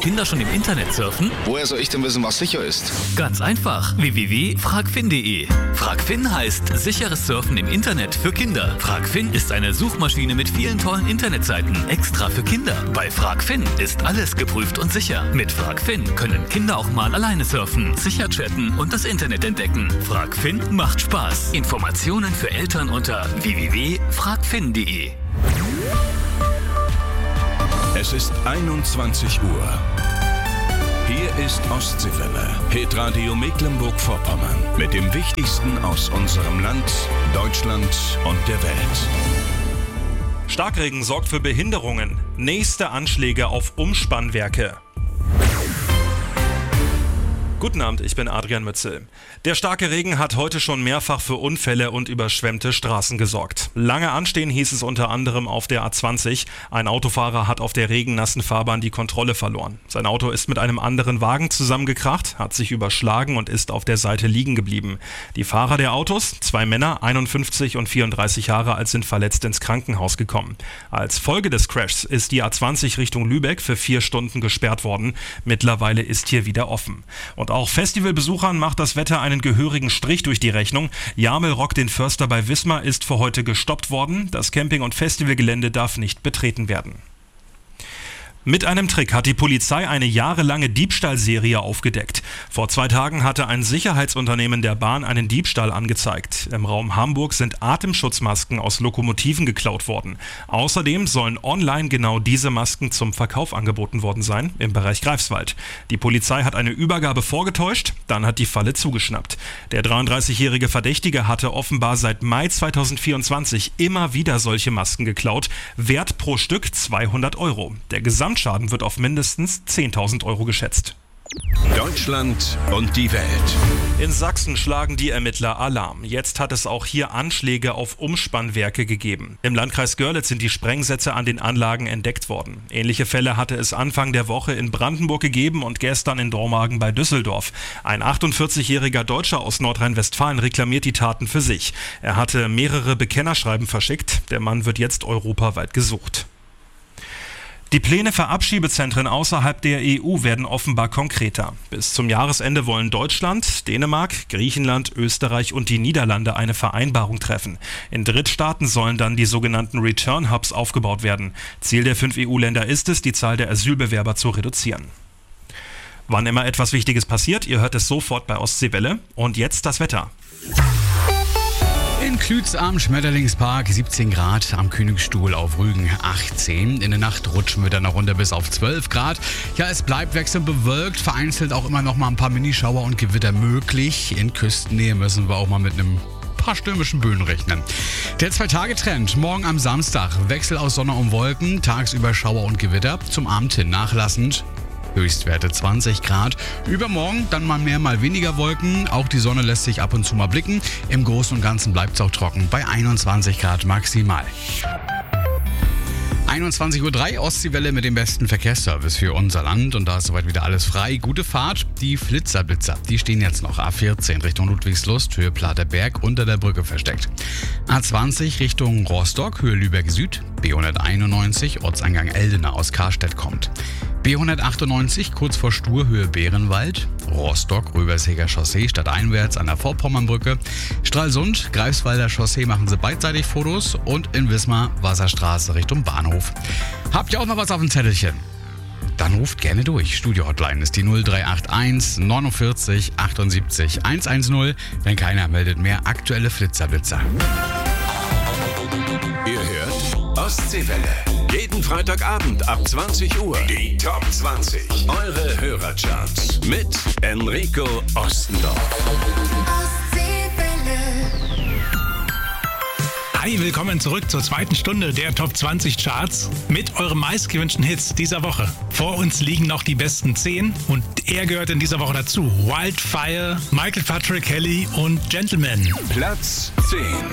Kinder schon im Internet surfen? Woher soll ich denn wissen, was sicher ist? Ganz einfach. www.fragfin.de. Fragfin heißt sicheres Surfen im Internet für Kinder. Fragfin ist eine Suchmaschine mit vielen tollen Internetseiten, extra für Kinder. Bei Fragfin ist alles geprüft und sicher. Mit Fragfin können Kinder auch mal alleine surfen, sicher chatten und das Internet entdecken. Fragfin macht Spaß. Informationen für Eltern unter www.fragfin.de. Es ist 21 Uhr. Hier ist Ostseewelle, Hitradio Mecklenburg-Vorpommern. Mit dem Wichtigsten aus unserem Land, Deutschland und der Welt. Starkregen sorgt für Behinderungen. Nächste Anschläge auf Umspannwerke. Guten Abend, ich bin Adrian Mützel. Der starke Regen hat heute schon mehrfach für Unfälle und überschwemmte Straßen gesorgt. Lange anstehen hieß es unter anderem auf der A20. Ein Autofahrer hat auf der regennassen Fahrbahn die Kontrolle verloren. Sein Auto ist mit einem anderen Wagen zusammengekracht, hat sich überschlagen und ist auf der Seite liegen geblieben. Die Fahrer der Autos, 2 Männer, 51 und 34 Jahre alt, sind verletzt ins Krankenhaus gekommen. Als Folge des Crashs ist die A20 Richtung Lübeck für 4 Stunden gesperrt worden. Mittlerweile ist hier wieder offen. Und auch Festivalbesuchern macht das Wetter einen gehörigen Strich durch die Rechnung. Jamel Rock den Förster bei Wismar ist für heute gestoppt worden. Das Camping- und Festivalgelände darf nicht betreten werden. Mit einem Trick hat die Polizei eine jahrelange Diebstahlserie aufgedeckt. Vor 2 Tagen hatte ein Sicherheitsunternehmen der Bahn einen Diebstahl angezeigt. Im Raum Hamburg sind Atemschutzmasken aus Lokomotiven geklaut worden. Außerdem sollen online genau diese Masken zum Verkauf angeboten worden sein, im Bereich Greifswald. Die Polizei hat eine Übergabe vorgetäuscht, dann hat die Falle zugeschnappt. Der 33-jährige Verdächtige hatte offenbar seit Mai 2024 immer wieder solche Masken geklaut. Wert pro Stück 200 Euro. Der Gesamtschaden wird auf mindestens 10.000 Euro geschätzt. Deutschland und die Welt. In Sachsen schlagen die Ermittler Alarm. Jetzt hat es auch hier Anschläge auf Umspannwerke gegeben. Im Landkreis Görlitz sind die Sprengsätze an den Anlagen entdeckt worden. Ähnliche Fälle hatte es Anfang der Woche in Brandenburg gegeben und gestern in Dormagen bei Düsseldorf. Ein 48-jähriger Deutscher aus Nordrhein-Westfalen reklamiert die Taten für sich. Er hatte mehrere Bekennerschreiben verschickt. Der Mann wird jetzt europaweit gesucht. Die Pläne für Abschiebezentren außerhalb der EU werden offenbar konkreter. Bis zum Jahresende wollen Deutschland, Dänemark, Griechenland, Österreich und die Niederlande eine Vereinbarung treffen. In Drittstaaten sollen dann die sogenannten Return Hubs aufgebaut werden. Ziel der 5 EU-Länder ist es, die Zahl der Asylbewerber zu reduzieren. Wann immer etwas Wichtiges passiert, ihr hört es sofort bei Ostseewelle. Und jetzt das Wetter. In Klütz am Schmetterlingspark 17 Grad, am Königsstuhl auf Rügen 18. In der Nacht rutschen wir dann noch runter bis auf 12 Grad. Ja, es bleibt wechselnd bewölkt, vereinzelt auch immer noch mal ein paar Minischauer und Gewitter möglich. In Küstennähe müssen wir auch mal mit einem paar stürmischen Böen rechnen. Der 2-Tage-Trend, morgen am Samstag, Wechsel aus Sonne und Wolken, tagsüber Schauer und Gewitter, zum Abend hin nachlassend. Höchstwerte 20 Grad. Übermorgen dann mal mehr, mal weniger Wolken. Auch die Sonne lässt sich ab und zu mal blicken. Im Großen und Ganzen bleibt es auch trocken bei 21 Grad maximal. 21.03 Uhr, Ostseewelle mit dem besten Verkehrsservice für unser Land. Und da ist soweit wieder alles frei. Gute Fahrt. Die Flitzer, die stehen jetzt noch. A14 Richtung Ludwigslust, Höhe Platerberg, unter der Brücke versteckt. A20 Richtung Rostock, Höhe Lübeck Süd. B191, Ortseingang Eldena aus Karstedt kommt. B198 kurz vor Stur, Höhe Bärenwald. Rostock, Röbersheger Chaussee stadteinwärts an der Vorpommernbrücke. Stralsund, Greifswalder Chaussee machen sie beidseitig Fotos. Und in Wismar, Wasserstraße Richtung Bahnhof. Habt ihr auch noch was auf dem Zettelchen? Dann ruft gerne durch. Studio-Hotline ist die 0381 49 78 110. Wenn keiner meldet mehr, aktuelle Flitzer. Ihr hört Ostseewelle. Jeden Freitagabend ab 20 Uhr. Die Top 20. Eure Hörercharts. Mit Enrico Ostendorf. Hi, willkommen zurück zur zweiten Stunde der Top 20 Charts mit euren meistgewünschten Hits dieser Woche. Vor uns liegen noch die besten 10 und er gehört in dieser Woche dazu. Wildfire, Michael Patrick Kelly und Gentleman. Platz 10.